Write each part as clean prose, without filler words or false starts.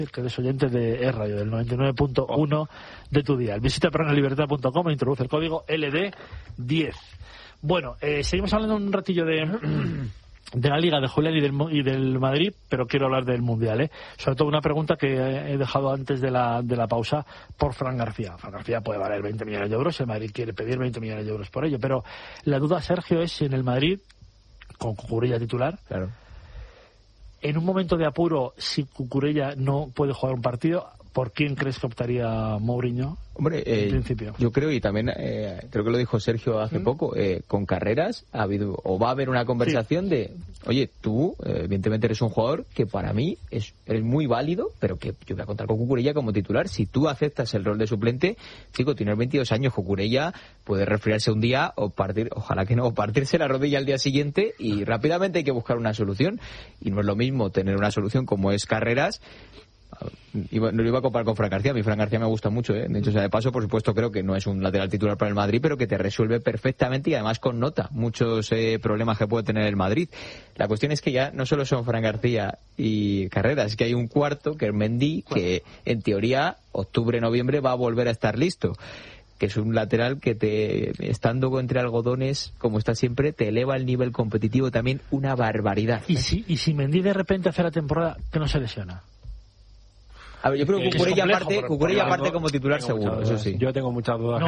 que eres oyente de E-Radio, del 99.1 de tu día. Visita pronalibertad.com e introduce el código LD10. Bueno, seguimos hablando un ratillo de la Liga, de Julián y del Madrid, pero quiero hablar del Mundial, Sobre todo una pregunta que he dejado antes de la pausa por Fran García. Fran García puede valer 20 millones de euros, el Madrid quiere pedir 20 millones de euros por ello, pero la duda, Sergio, es si en el Madrid, con Cucurella titular, claro, en un momento de apuro, si Cucurella no puede jugar un partido, ¿por quién crees que optaría Mourinho? Hombre, en principio. Yo creo, y también creo que lo dijo Sergio hace poco, con Carreras ha habido o va a haber una conversación de, oye, tú evidentemente eres un jugador que para mí eres muy válido, pero que yo voy a contar con Cucurella como titular. Si tú aceptas el rol de suplente, chico, tienes 22 años, Cucurella puede resfriarse un día o ojalá que no, o partirse la rodilla al día siguiente, y rápidamente hay que buscar una solución. Y no es lo mismo tener una solución como es Carreras. No lo iba a comparar con Fran García. A mí Fran García me gusta mucho, De hecho, de paso, por supuesto, creo que no es un lateral titular para el Madrid, pero que te resuelve perfectamente y además con nota muchos problemas que puede tener el Madrid. La cuestión es que ya no solo son Fran García y Carreras, es que hay un cuarto, que es Mendy, que en teoría octubre-noviembre va a volver a estar listo, que es un lateral que estando entre algodones, como está siempre, te eleva el nivel competitivo también una barbaridad. ¿Y si Mendy de repente hace la temporada que no se lesiona? A ver, yo creo que Cucurella parte como titular seguro, eso sí. Yo tengo muchas dudas.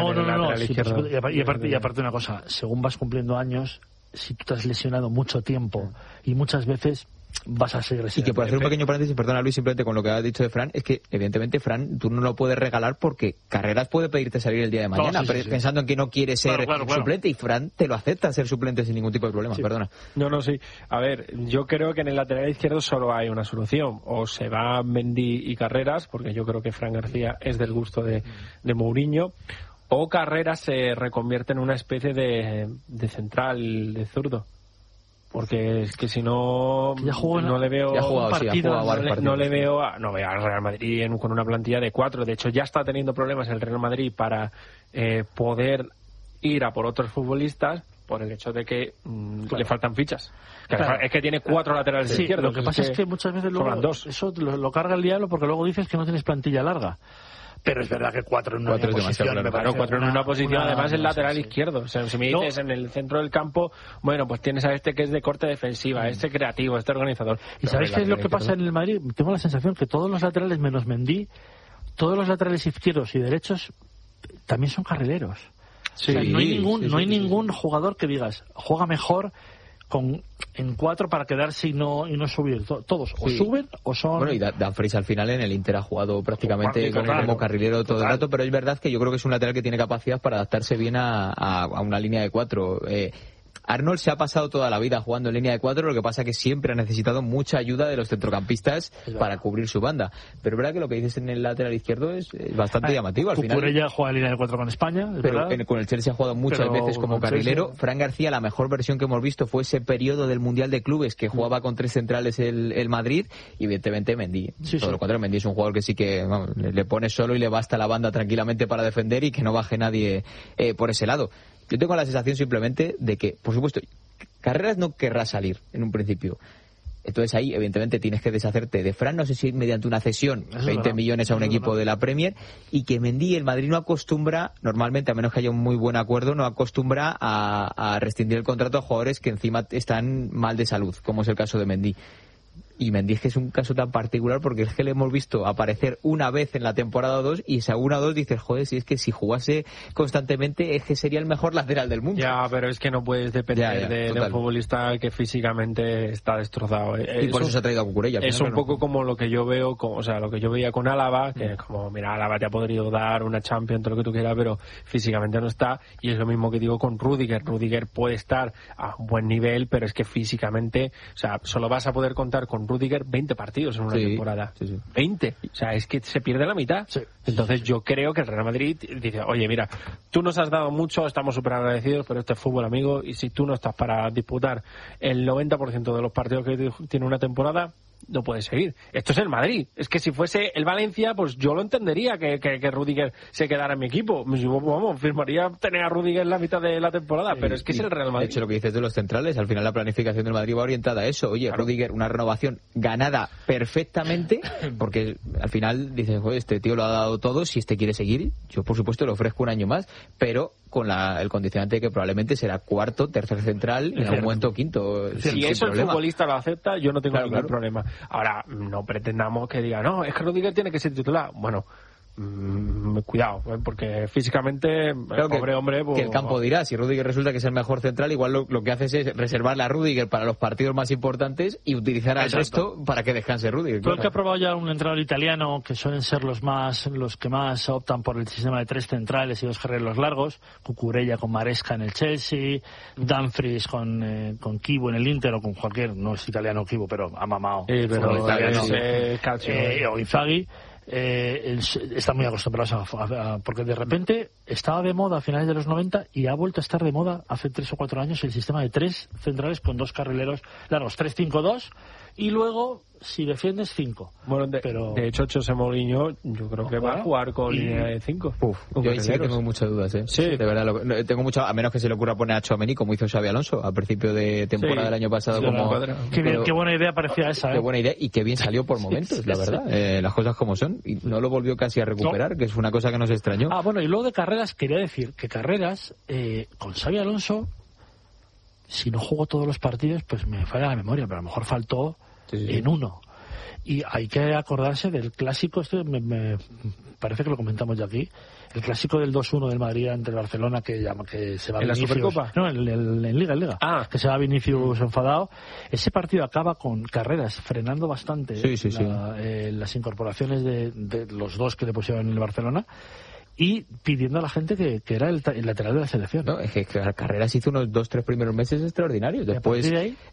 Y aparte una cosa, según vas cumpliendo años, si tú te has lesionado mucho tiempo y muchas veces, vas a seguir lesionado. Y que por hacer un pequeño paréntesis, perdona Luis, simplemente con lo que has dicho de Fran, es que evidentemente Fran tú no lo puedes regalar porque Carreras puede pedirte salir el día de mañana, pensando en que no quiere ser suplente, y Fran te lo acepta ser suplente sin ningún tipo de problema, perdona. Sí. A ver, yo creo que en el lateral izquierdo solo hay una solución, o se va Mendy y Carreras, porque yo creo que Fran García es del gusto de Mourinho, o Carreras se reconvierte en una especie de central de zurdo. Porque es que si no, no le veo no le veo al Real Madrid con una plantilla de 4. De hecho, ya está teniendo problemas el Real Madrid para poder ir a por otros futbolistas por el hecho de que le faltan fichas. Es que tiene 4 laterales izquierdos. Lo que pasa es que muchas veces eso lo carga el diablo, porque luego dices que no tienes plantilla larga. Pero es verdad que 4 en una posición. Claro, 4 en una posición, además el lateral izquierdo. O sea, si me dices en el centro del campo, bueno, pues tienes a este que es de corte defensiva, este creativo, este organizador. ¿Y sabéis qué es lo que pasa en el Madrid? Tengo la sensación que todos los laterales, menos Mendy, todos los laterales izquierdos y derechos también son carrileros. Sí, o sea, no hay ningún jugador que digas, juega mejor en 4 para quedarse y no subir. Todos o suben o son... Bueno, y Dumfries al final en el Inter ha jugado prácticamente como carrilero todo el rato, pero es verdad que yo creo que es un lateral que tiene capacidad para adaptarse bien a una línea de 4. Arnold se ha pasado toda la vida jugando en línea de 4, lo que pasa que siempre ha necesitado mucha ayuda de los centrocampistas para cubrir su banda. Pero es verdad que lo que dices en el lateral izquierdo es bastante llamativo. Al final Cucurella juega en línea de 4 con España, pero con el Chelsea ha jugado muchas veces como carrilero. Fran García, la mejor versión que hemos visto fue ese periodo del Mundial de Clubes que jugaba con 3 centrales el Madrid, y evidentemente Mendy. Todo lo contrario, Mendy es un jugador que sí que le pone solo y le basta la banda tranquilamente para defender y que no baje nadie por ese lado. Yo tengo la sensación simplemente de que, por supuesto, Carreras no querrá salir en un principio. Entonces ahí, evidentemente, tienes que deshacerte de Fran, no sé si mediante una cesión, 20 millones a un equipo de la Premier, y que Mendy, el Madrid no acostumbra, normalmente, a menos que haya un muy buen acuerdo, no acostumbra a rescindir el contrato a jugadores que encima están mal de salud, como es el caso de Mendy. Y Mendy es que es un caso tan particular porque es que le hemos visto aparecer una vez en la temporada 2 y esa 1 o 2 dices, joder, si es que si jugase constantemente es que sería el mejor lateral del mundo. Ya, pero es que no puedes depender de un futbolista que físicamente está destrozado. Y por eso se ha traído a Cucurella. Es un poco como lo que yo veo, lo que yo veía con Álava, que es como, mira, Álava te ha podido dar una Champions, todo lo que tú quieras, pero físicamente no está. Y es lo mismo que digo con Rüdiger. Rüdiger puede estar a un buen nivel, pero es que físicamente, solo vas a poder contar con Rüdiger 20 partidos en una temporada. 20. O sea, es que se pierde la mitad. Entonces yo creo que el Real Madrid dice, oye, mira, tú nos has dado mucho, estamos súper agradecidos, pero este es fútbol, amigo, y si tú no estás para disputar el 90% de los partidos que tiene una temporada, no puede seguir. Esto es el Madrid. Es que si fuese el Valencia, pues yo lo entendería que Rüdiger se quedara en mi equipo. Yo, vamos, firmaría tener a Rüdiger en la mitad de la temporada, pero es que es el Real Madrid. De hecho, lo que dices de los centrales, al final la planificación del Madrid va orientada a eso. Oye, claro. Rüdiger, una renovación ganada perfectamente, porque al final dices, joder, este tío lo ha dado todo, si este quiere seguir, yo por supuesto le ofrezco un año más, pero con el condicionante de que probablemente será cuarto, tercer central y en algún momento quinto. Si eso el futbolista lo acepta, yo no tengo ningún problema. Ahora, no pretendamos que diga, no, es que Rüdiger tiene que ser titular. Bueno, cuidado, porque físicamente claro, pobre hombre pues, que el campo dirá, si Rüdiger resulta que es el mejor central, igual lo que haces es reservarle a Rüdiger para los partidos más importantes y utilizar al resto para que descanse Rüdiger. Creo que ha probado ya un entrenador italiano, que suelen ser los que más optan por el sistema de 3 centrales y 2 carrileros largos, Cucurella con Maresca en el Chelsea, Dumfries con Kibu en el Inter, o con cualquier, no es italiano Kibu, pero ha mamado pero italiano, o Inzaghi. Están muy acostumbrados porque de repente estaba de moda a finales de los 90 y ha vuelto a estar de moda hace 3 o 4 años el sistema de 3 centrales con 2 carrileros largos, 3-5-2 y luego si defiendes 5. Bueno, de hecho José Mourinho yo creo que va a jugar con línea de 5. Yo ahí sí que tengo muchas dudas, ¿eh? Sí. De verdad, tengo mucho, a menos que se le ocurra poner a Tchouaméni como hizo Xabi Alonso al principio de temporada del año pasado. Qué buena idea parecía esa, ¿eh? Qué buena idea y qué bien salió por momentos, la verdad. Las cosas como son. Y no lo volvió casi a recuperar, que es una cosa que nos extrañó. Bueno, y luego de Carreras, quería decir que Carreras, con Xabi Alonso, si no jugó todos los partidos, pues me falla la memoria, pero a lo mejor faltó en uno. Y hay que acordarse del clásico, me parece que lo comentamos ya aquí, el clásico del 2-1 del Madrid ante el Barcelona, que se va ¿En la Supercopa? No, en Liga. Que se va Vinicius enfadado. Ese partido acaba con Carreras frenando bastante las incorporaciones de los 2 que le pusieron en el Barcelona, y pidiendo a la gente que era el lateral de la selección. No, es que Carreras hizo unos 2-3 primeros meses extraordinarios. Después,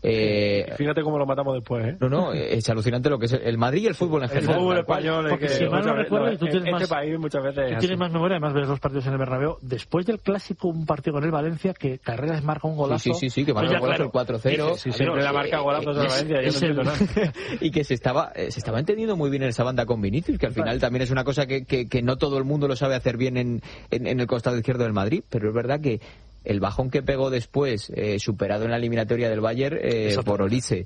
fíjate cómo lo matamos después, ¿eh? No, es alucinante lo que es el Madrid y el fútbol en general. El fútbol español, porque si mal no recuerdo, tú tienes este país muchas veces tienes más memoria, además ves los partidos en el Bernabéu. Después del clásico, un partido con el Valencia, que Carreras marca un golazo. Sí, que marca un golazo el 4-0. Sí, siempre la marca golazos de Valencia, yo no entiendo nada. Y que se estaba entendiendo muy bien en esa banda con Vinicius, que al final también es una cosa que no todo el mundo lo sabe hacer bien en el costado izquierdo del Madrid, pero es verdad que el bajón que pegó después, superado en la eliminatoria del Bayern por Olise,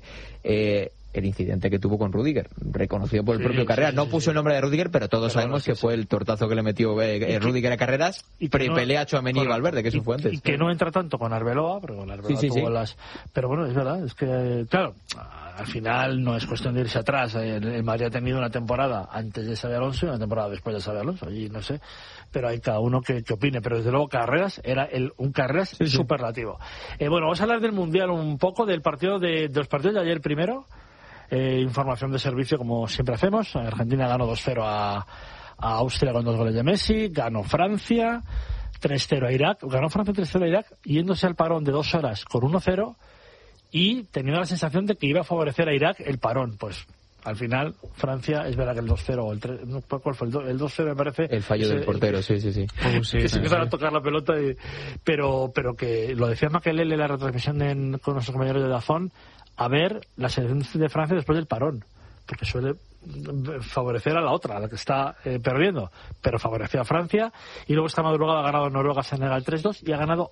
el incidente que tuvo con Rüdiger, reconocido por el propio Carreras, no puso el nombre de Rüdiger, pero todos sabemos que fue el tortazo que le metió Rüdiger a Carreras, y pelea a Tchouaméni y Valverde, que eso fue antes. Y que no entra tanto con Arbeloa, porque con Arbeloa tuvo las... Pero bueno, es verdad, es que, claro, al final no es cuestión de irse atrás. El Madrid ha tenido una temporada antes de Xabi Alonso y una temporada después de Xabi Alonso, y no sé, pero hay cada uno que opine, pero desde luego Carreras era un Carreras superlativo. Bueno, vamos a hablar del Mundial un poco, de los partidos de ayer primero. Información de servicio, como siempre hacemos. Argentina ganó 2-0 a Austria con 2 goles de Messi. Ganó Francia 3-0 a Irak. Ganó Francia 3-0 a Irak, yéndose al parón de 2 horas con 1-0 y teniendo la sensación de que iba a favorecer a Irak el parón. Pues al final Francia, es verdad que el 2-0 o el 3, ¿cuál fue? El 2-0 me parece. El fallo del portero, sí. Que se empezaron a tocar la pelota, pero que lo decía Makelele en la retransmisión con nuestros compañeros de DAZN, a ver la selección de Francia después del parón, porque suele favorecer a la otra, a la que está perdiendo, pero favoreció a Francia. Y luego esta madrugada ha ganado Noruega Senegal 3-2 y ha ganado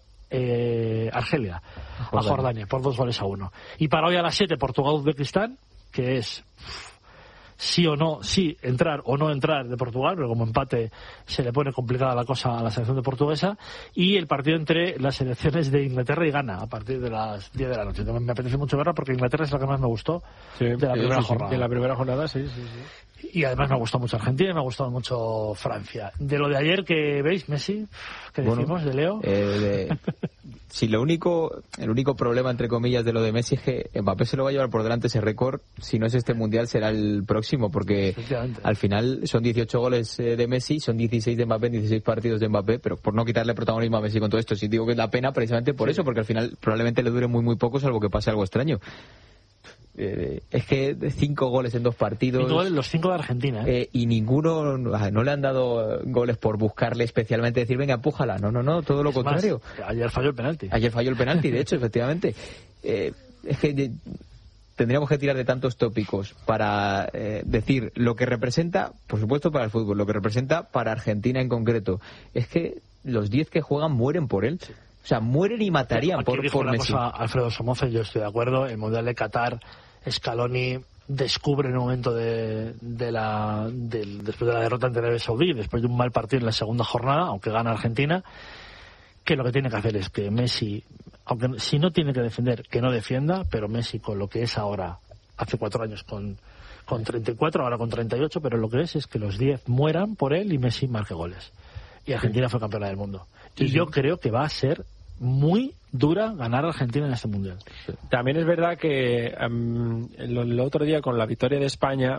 Argelia a Jordania por 2-1. Y para hoy a las 7 Portugal-Uzbekistán, que es sí o no, sí entrar o no entrar de Portugal, pero como empate se le pone complicada la cosa a la selección de portuguesa, y el partido entre las selecciones de Inglaterra y Ghana a partir de las 10 de la noche. Me apetece mucho verla porque Inglaterra es la que más me gustó de la primera jornada. De la primera jornada, sí. Y además me ha gustado mucho Argentina y me ha gustado mucho Francia. De lo de ayer que veis, Messi, ¿qué decimos de Leo? Sí, el único problema, entre comillas, de lo de Messi es que Mbappé se lo va a llevar por delante ese récord. Si no es este Mundial, será el próximo, porque al final son 18 goles de Messi, son 16 de Mbappé, 16 partidos de Mbappé, pero por no quitarle protagonismo a Messi con todo esto, sí digo que es la pena precisamente por eso, porque al final probablemente le dure muy, muy poco, salvo que pase algo extraño. Es que 5 goles en 2 partidos. Los 5 de Argentina. Y ninguno, no le han dado goles por buscarle especialmente, decir, venga, empújala. No, todo lo contrario. Ayer falló el penalti. De hecho, efectivamente. Es que tendríamos que tirar de tantos tópicos para decir lo que representa, por supuesto para el fútbol, lo que representa para Argentina en concreto. Es que los 10 que juegan mueren por él. O sea, mueren y matarían por Messi. Cosa, Alfredo Somoza, yo estoy de acuerdo. El Mundial de Qatar, Scaloni descubre en un momento después de la derrota ante Arabia Saudí, después de un mal partido en la segunda jornada, aunque gana Argentina, que lo que tiene que hacer es que Messi, aunque si no tiene que defender, que no defienda, pero Messi con lo que es ahora, hace 4 años con 34, ahora con 38, pero lo que es que los 10 mueran por él y Messi marque goles. Y Argentina fue campeona del mundo. Y yo creo que va a ser muy dura ganar a Argentina en este Mundial. También es verdad que el otro día con la victoria de España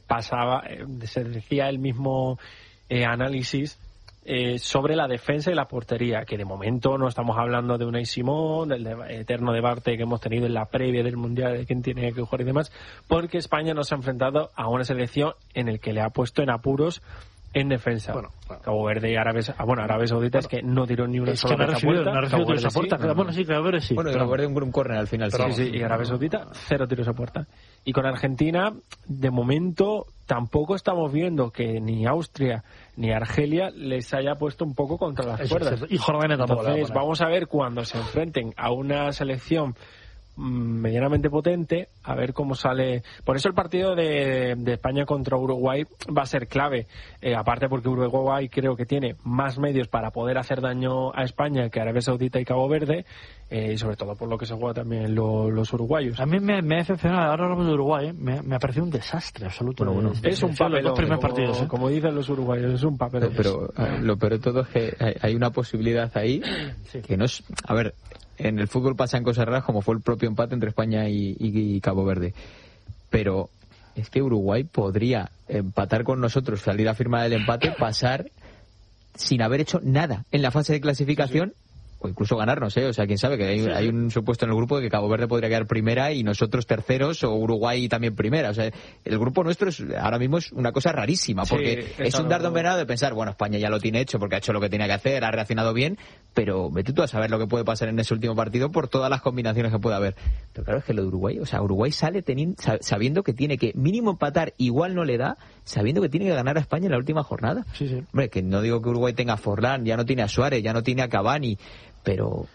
se decía el mismo análisis sobre la defensa y la portería, que de momento no estamos hablando de Unai Simón, del eterno debate que hemos tenido en la previa del Mundial de quién tiene que jugar y demás, porque España no se ha enfrentado a una selección en el que le ha puesto en apuros en defensa. Bueno. Cabo Verde y Arabia Saudita es que no tiró ni una sola puerta. No ha recibido tiros a puerta. Bueno, sí, Cabo Verde sí. Bueno, Cabo Verde un córner al final. Sí, y Arabia Saudita 0 tiros a puerta. Y con Argentina, de momento, tampoco estamos viendo que ni Austria ni Argelia les haya puesto un poco contra las cuerdas. Y Jordania tampoco. Entonces, vamos a ver cuando se enfrenten a una selección medianamente potente, a ver cómo sale. Por eso el partido de España contra Uruguay va a ser clave, aparte porque Uruguay creo que tiene más medios para poder hacer daño a España que Arabia Saudita y Cabo Verde, y sobre todo por lo que se juega también los uruguayos. A mí me ha decepcionado, ahora hablamos de Uruguay, me ha parecido un desastre absoluto. Bueno, es un papelón, como dicen los uruguayos, es un papelón. Pero lo peor de todo es que hay una posibilidad ahí que no es... A ver, en el fútbol pasan cosas raras como fue el propio empate entre España y Cabo Verde, pero es que Uruguay podría empatar con nosotros, salir a firmar el empate, pasar sin haber hecho nada en la fase de clasificación, o incluso ganarnos, o sea, quién sabe, que hay un supuesto en el grupo de que Cabo Verde podría quedar primera y nosotros terceros, o Uruguay también primera. O sea, el grupo nuestro ahora mismo es una cosa rarísima, porque es un dardo envenenado de pensar, bueno, España ya lo tiene hecho porque ha hecho lo que tenía que hacer, ha reaccionado bien, pero vete tú a saber lo que puede pasar en ese último partido por todas las combinaciones que puede haber. Pero claro, es que lo de Uruguay, o sea, Uruguay sale sabiendo que tiene que mínimo empatar, igual no le da, sabiendo que tiene que ganar a España en la última jornada. Hombre, que no digo que Uruguay tenga a Forlán, ya no tiene a Suárez, ya no tiene a Cavani, pero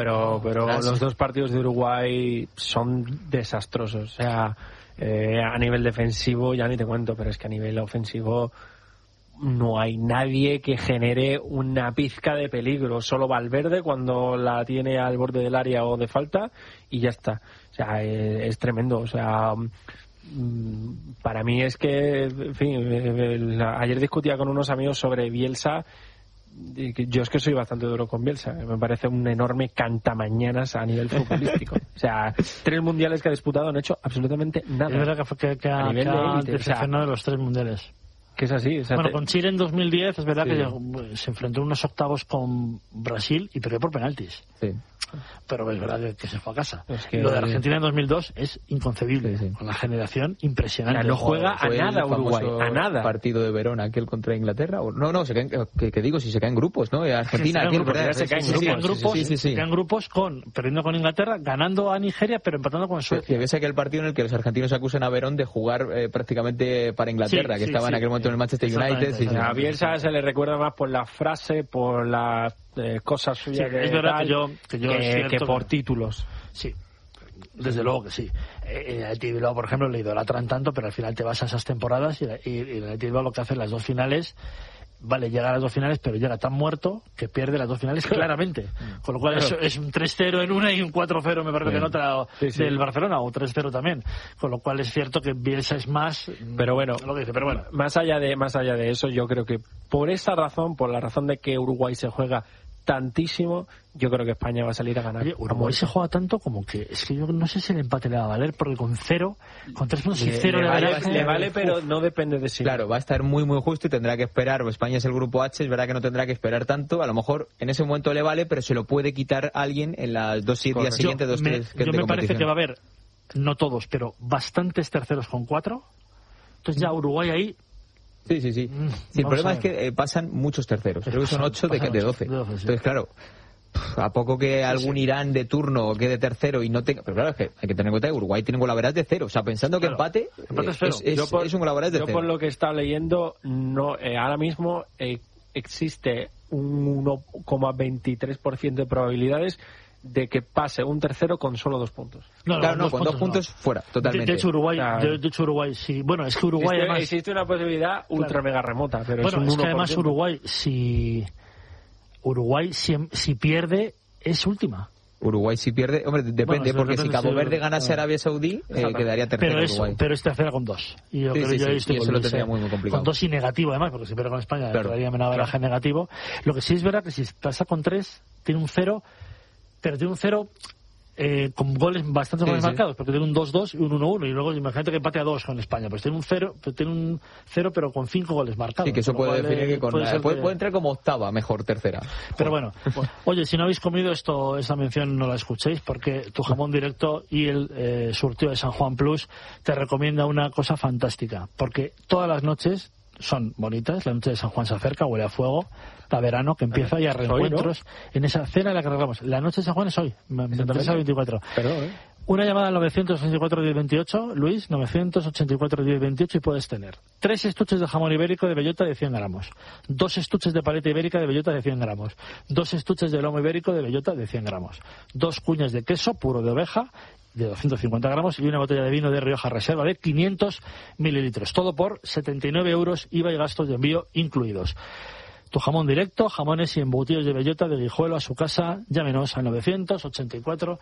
los dos partidos de Uruguay son desastrosos. O sea, a nivel defensivo ya ni te cuento, pero es que a nivel ofensivo no hay nadie que genere una pizca de peligro. Solo Valverde cuando la tiene al borde del área o de falta y ya está. O sea, es tremendo. O sea, para mí es que, en fin, ayer discutía con unos amigos sobre Bielsa. Yo es que soy bastante duro con Bielsa, me parece un enorme cantamañanas a nivel futbolístico. O sea, 3 mundiales que ha disputado no ha hecho absolutamente nada. Es verdad que ha decepcionado de los 3 mundiales. Que es así. O sea, con Chile en 2010 es verdad que se enfrentó en unos octavos con Brasil y perdió por penaltis. Sí. Pero es verdad que se fue a casa. Lo de Argentina en 2002 es inconcebible, con la generación impresionante. O sea, no juega a nada Uruguay, a nada. Partido de Verona, aquel contra Inglaterra, se caen, si se caen grupos, ¿no? Argentina, se caen grupos perdiendo con Inglaterra, ganando a Nigeria, pero empatando con Suecia. Ves aquel partido en el que los argentinos acusan a Verón de jugar prácticamente para Inglaterra, que estaba en aquel momento en el Manchester United. A Bielsa se le recuerda más por la frase, por las cosas suyas es verdad que por títulos. Sí, desde luego que sí. El Athletic Bilbao, por ejemplo, le idolatran tanto, pero al final te vas a esas temporadas y el Athletic Bilbao lo que hace en las 2 finales, llega a las 2 finales, pero llega tan muerto que pierde las 2 finales claramente. Con lo cual es un 3-0 en una y un 4-0 me parece que en otra del Barcelona, o 3-0 también. Con lo cual es cierto que Bielsa es más... Pero bueno, lo que dice, pero bueno. Más allá de eso, yo creo que por esa razón, por la razón de que Uruguay se juega tantísimo, yo creo que España va a salir a ganar. Oye, Uruguay se juega tanto como que es que yo no sé si el empate le va a valer, porque con 0, con 3 puntos y 0 le vale, pero no depende de sí. Claro, va a estar muy muy justo y tendrá que esperar. España es el grupo H, es verdad que no tendrá que esperar tanto, a lo mejor en ese momento le vale, pero se lo puede quitar alguien en las 2 días siguientes, 2-3 que yo me parece que va a haber, no todos, pero bastantes terceros con 4. Entonces ya Uruguay ahí... Sí. El problema es que pasan muchos terceros. Creo que son 8 de 12. Entonces, claro, A poco que algún Irán de turno quede tercero y no tenga... Pero claro, es que hay que tener en cuenta que Uruguay tiene un golaveras de 0. O sea, pensando que empate es cero. Es un golaveras de 0. Yo por lo que he estado leyendo, no, ahora mismo existe un 1,23% de probabilidades de que pase un tercero con solo 2 puntos. Claro, con 2 puntos fuera, totalmente. De hecho, Uruguay sí. Bueno, es que Uruguay además... Existe una posibilidad ultra mega remota, pero bueno, es un 1%. Que además Uruguay si pierde es última. Uruguay si pierde, hombre, depende, porque si Cabo Verde ganase Arabia Saudí, quedaría tercero Uruguay. Pero es tercera con 2. Y yo creo que yo estoy eso lo tendría muy complicado. Con 2 y negativo además, porque si pierde con España quedaría menaveraje negativo. Lo que sí es verdad que si pasa con 3, tiene un 0, pero tiene un 0 con goles, bastantes goles marcados, porque tiene un 2-2 y un 1-1, y luego imagínate que empate a 2 con España, pues tiene un 0, pero con 5 goles marcados. Sí, que eso puede definir que puede entrar como octava, mejor tercera. Pero bueno, oye, si no habéis comido esta mención no la escuchéis, porque tu jamón directo y el surtido de San Juan Plus te recomienda una cosa fantástica, porque todas las noches son bonitas, la noche de San Juan se acerca, huele a fuego, está verano que empieza y a reencuentros en esa cena en la que arreglamos. La noche de San Juan es hoy, 23 al 24. Una llamada al 984-1028, Luis, 984-1028 y puedes tener 3 estuches de jamón ibérico de bellota de 100 gramos, 2 estuches de paleta ibérica de bellota de 100 gramos, 2 estuches de lomo ibérico de bellota de 100 gramos, 2 cuñas de queso puro de oveja de 250 gramos y una botella de vino de Rioja Reserva de 500 mililitros. Todo por 79 euros, IVA y gastos de envío incluidos. Tu jamón directo, jamones y embutidos de bellota de Guijuelo a su casa. Llámenos al 984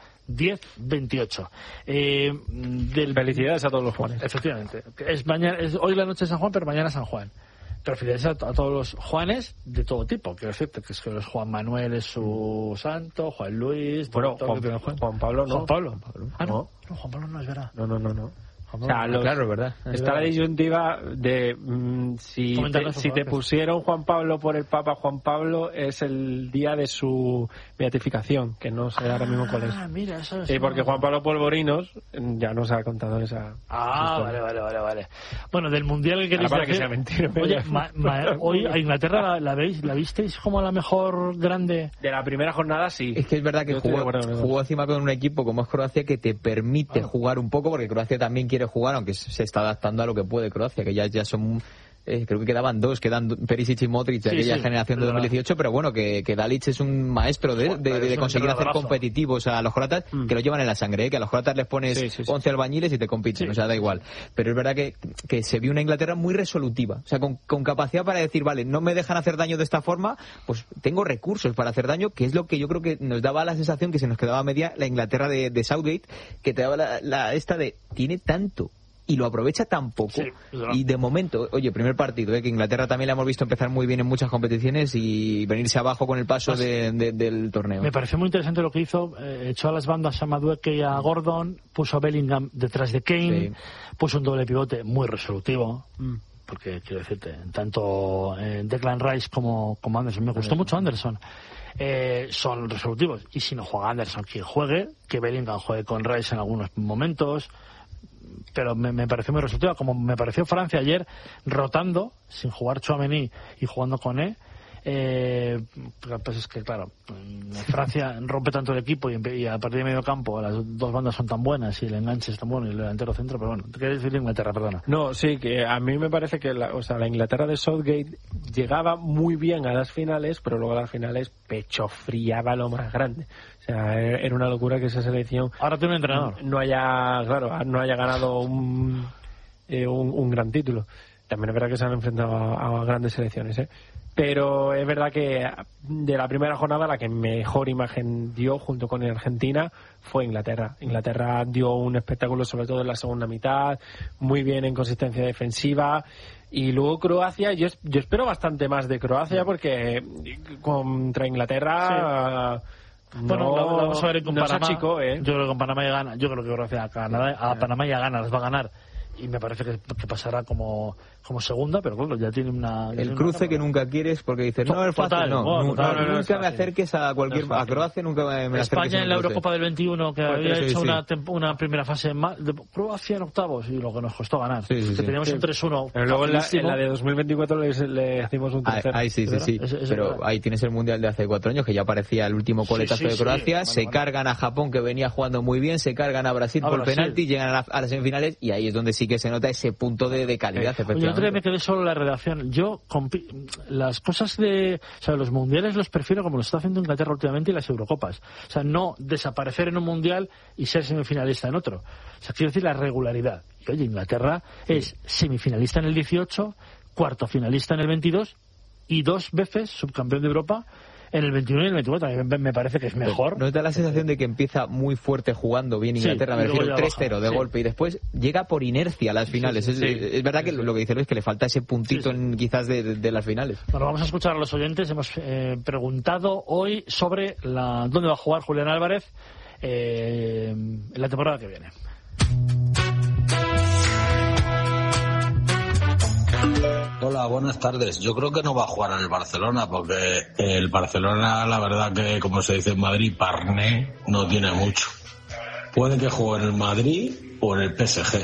1028. Felicidades a todos los Juanes. Efectivamente. Es hoy la noche de San Juan, pero mañana San Juan. Pero felicidades a todos los Juanes de todo tipo. Quiero decirte que es que Juan Manuel es su santo, Juan Luis... Bueno, Juan Pablo no. Juan Pablo. Ah, no. Juan Pablo no es verdad. No. O sea, claro, es verdad. Está la disyuntiva de si te pusieron Juan Pablo por el Papa Juan Pablo, es el día de su beatificación, que no sé ahora mismo cuál es. Mira, eso es. Y porque Juan Pablo Polvorinos ya nos ha contado esa. Vale. Bueno, del mundial que queréis para decir, que sea mentira. Oye, hoy a Inglaterra la visteis como la mejor grande de la primera jornada, sí. Es que es verdad que jugó encima con un equipo como es Croacia que te permite jugar un poco, porque Croacia también quiere jugar, aunque se está adaptando a lo que puede Croacia, que ya son creo que quedan Perisic y Modric de aquella generación de 2018, pero bueno, que Dalic es un maestro de conseguir hacer competitivos a los croatas, que lo llevan en la sangre, que a los croatas les pones 11 albañiles y te compiten, o sea, da igual. Pero es verdad que se vio una Inglaterra muy resolutiva, o sea, con capacidad para decir, vale, no me dejan hacer daño de esta forma, pues tengo recursos para hacer daño, que es lo que yo creo que nos daba la sensación que se nos quedaba media la Inglaterra de Southgate, que te daba esta de, tiene tanto y lo aprovecha tan poco. Y de momento, oye, primer partido, que Inglaterra también la hemos visto empezar muy bien en muchas competiciones y venirse abajo con el paso del torneo. Me pareció muy interesante lo que hizo. Echó a las bandas a Madueke y a Gordon, puso a Bellingham detrás de Kane, puso un doble pivote muy resolutivo. Porque, quiero decirte, tanto Declan Rice como Anderson, me gustó mucho Anderson. Son resolutivos. Y si no juega Anderson, quien juegue, que Bellingham juegue con Rice en algunos momentos. Pero me pareció muy resultado, como me pareció Francia ayer rotando, sin jugar Tchouaméni y jugando con pues es que claro, Francia rompe tanto el equipo y a partir de medio campo las dos bandas son tan buenas y el enganche es tan bueno y el delantero centro, pero bueno, ¿qué quieres decir Inglaterra? Perdona. No, sí, que a mí me parece que la Inglaterra de Southgate llegaba muy bien a las finales, pero luego a las finales pechofriaba lo más grande. O sea, era una locura que esa selección ahora tiene un entrenador no haya ganado un gran título. También es verdad que se han enfrentado a grandes selecciones, pero es verdad que de la primera jornada la que mejor imagen dio junto con Argentina fue Inglaterra. Inglaterra dio un espectáculo sobre todo en la segunda mitad, muy bien en consistencia defensiva, y luego Croacia, yo espero bastante más de Croacia porque contra Inglaterra bueno, lo vamos a ver con Panamá. Chico, Yo creo que con Panamá ya gana, yo creo que Croacia a Panamá ya gana, las va a ganar. y me parece que pasará como segunda, pero claro, ya tiene una... El cruce que nunca quieres porque dices, no, es fácil, nunca me acerques a a Croacia, nunca me acerques. España en la Eurocopa del 21, que había hecho sí. una primera fase de Croacia en octavos, y lo que nos costó ganar. Sí. Teníamos un 3-1. Pero luego en la de 2024 le hacemos un tercero. Ahí sí. Pero ahí tienes el Mundial de hace 4 años, que ya parecía el último coletazo de Croacia. Se cargan a Japón, que venía jugando muy bien, se cargan a Brasil por penalti, llegan a las semifinales, y ahí es donde sí que se nota ese punto de calidad. Yo creo que me quedé solo en la redacción. Yo las cosas los mundiales los prefiero como lo está haciendo Inglaterra últimamente, y las Eurocopas. O sea, no desaparecer en un mundial y ser semifinalista en otro. O sea, quiero decir la regularidad. Y oye, Inglaterra es semifinalista en el 18, cuarto finalista en el 22 y 2 veces subcampeón de Europa en el 21 y el 24. Me parece que es mejor. ¿No te da la sensación de que empieza muy fuerte jugando bien Inglaterra? Me refiero 3-0 de golpe, y después llega por inercia a las finales. Es verdad que lo que dice Luis, que le falta ese puntito quizás de las finales. Bueno, vamos a escuchar a los oyentes. Hemos preguntado hoy sobre dónde va a jugar Julián Álvarez en la temporada que viene. Hola, buenas tardes. Yo creo que no va a jugar en el Barcelona, porque el Barcelona, la verdad que, como se dice en Madrid, parné no tiene mucho. Puede que juegue en el Madrid o en el PSG.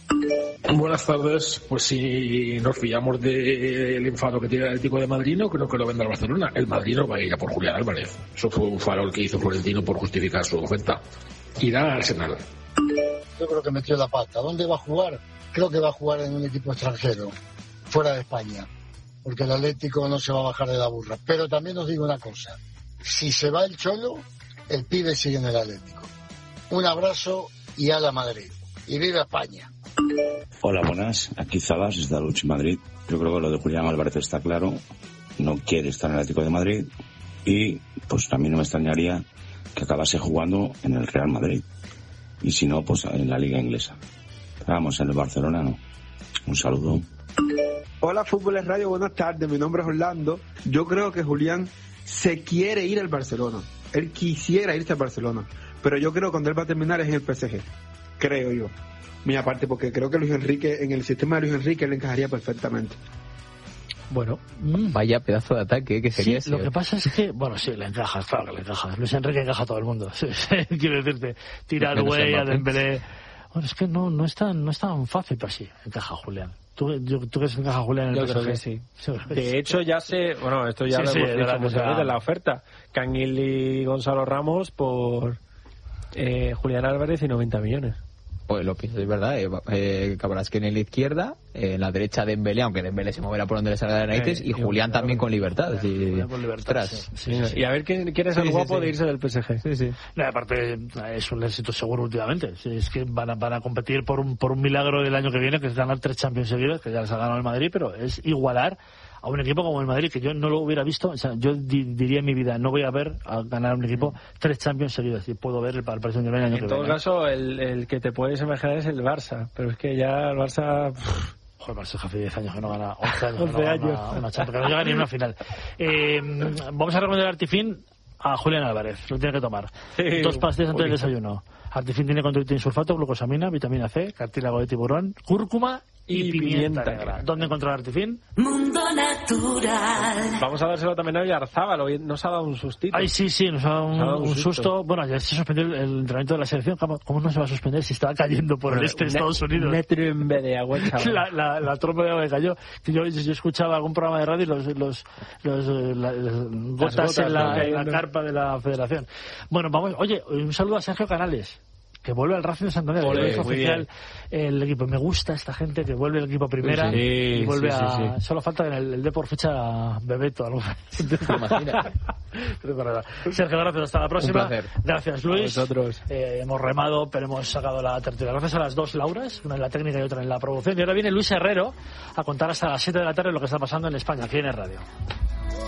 Buenas tardes. Pues si nos fiamos del enfado que tiene el Atlético de Madrid, no creo que lo venda al Barcelona. El Madrid no va a ir a por Julián Álvarez. Eso fue un farol que hizo Florentino por justificar su oferta. Irá al Arsenal. Yo creo que metió la pata. ¿Dónde va a jugar? Creo que va a jugar en un equipo extranjero, fuera de España, porque el Atlético no se va a bajar de la burra. Pero también os digo una cosa: si se va el Cholo, el pibe sigue en el Atlético. Un abrazo y a la Madrid. Y viva España. Hola, buenas. Aquí Zabas, desde Luchi, Madrid. Yo creo que lo de Julián Álvarez está claro. No quiere estar en el Atlético de Madrid. Y pues también no me extrañaría que acabase jugando en el Real Madrid. Y si no, pues en la Liga Inglesa. Pero vamos, en el Barcelona no. Un saludo. Hola, Fútbol Radio, buenas tardes. Mi nombre es Orlando. Yo creo que Julián se quiere ir al Barcelona. Él quisiera irse al Barcelona. Pero yo creo que cuando él va a terminar es en el PSG. Creo yo. Mi aparte, porque creo que Luis Enrique, en el sistema de Luis Enrique, le encajaría perfectamente. Bueno, vaya pedazo de ataque que sería ese. Lo que pasa es que, sí, le encaja, claro que le encaja. Luis Enrique encaja a todo el mundo. Quiero decirte, tira al güey, a Dembélé. Bueno, es que no es tan fácil, pero sí, encaja Julián. ¿Tú crees que encaja Julián en el PSG? Yo creo que sí. De hecho, ya esto ya lo hemos dicho muchas veces, la oferta. Canguil y Gonzalo Ramos por Julián Álvarez y 90 millones. Pues lo pienso, es verdad. Cabrasque en la izquierda, en la derecha Dembélé, aunque Dembélé se moverá por donde le salga de narices, y Julián también con libertad. Con libertad, sí. Y a ver quién es el guapo de irse del PSG. Sí. No, aparte, es un éxito seguro últimamente. Es que van a competir por un milagro del año que viene, que es ganar 3 Champions seguidos, que ya les ha ganado el Madrid, pero es igualar a un equipo como el Madrid, que yo no lo hubiera visto. O sea, yo diría en mi vida, no voy a ver a ganar un equipo 3 Champions seguidos, y puedo ver el Paris Saint-Germain el año que viene. En todo caso, el que te puedes imaginar es el Barça, pero es que ya el Barça... Joder, Barça hace 10 años que no gana, 11 años que no gana una Champions, que no llega ni a una final. Vamos a recomendar Artifin a Julián Álvarez, lo tiene que tomar. 2 pastillas antes del desayuno. Artifin tiene conductin sulfato, glucosamina, vitamina C, cartílago de tiburón, cúrcuma y pimienta negra. ¿Dónde encontrar Artifin? Mundo Natural. Vamos a dárselo también a Oyarzábal. Hoy nos ha dado un sustito. Ay, sí, nos ha dado un susto. Bueno, ya se suspendió el entrenamiento de la selección. ¿Cómo no se va a suspender si estaba cayendo por el este de Estados Unidos? Un metro en vez de agua, chaval. La trompa de agua que cayó. Yo escuchaba algún programa de radio y las gotas en la carpa de la Federación. Bueno, vamos. Oye, un saludo a Sergio Canales, que vuelve al Racing de Santander. Es oficial el equipo. Me gusta esta gente que vuelve al equipo a primera y vuelve a... Solo falta que en el Depor ficha a Bebeto. Sergio, gracias. Hasta la próxima. Un placer. Gracias, Luis. A vosotros. Hemos remado, pero hemos sacado la tertulia. Gracias a las 2 Lauras, una en la técnica y otra en la producción. Y ahora viene Luis Herrero a contar hasta las 7 de la tarde lo que está pasando en España, aquí en el radio.